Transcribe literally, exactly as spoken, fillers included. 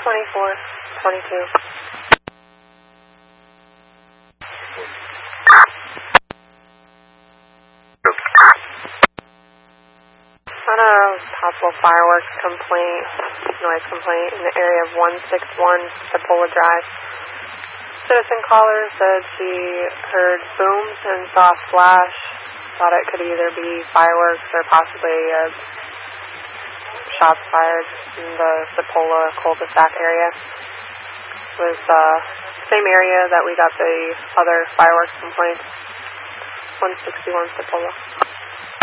twenty-four, twenty-two. On a possible fireworks complaint, noise complaint in the area of one six one Cipolla Drive. Citizen caller said she heard booms and saw a flash. Thought it could either be fireworks or possibly uh, shots fired in the Cipolla cul-de-sac area. It was the uh, same area that we got the other fireworks complaint, one sixty-one Cipolla.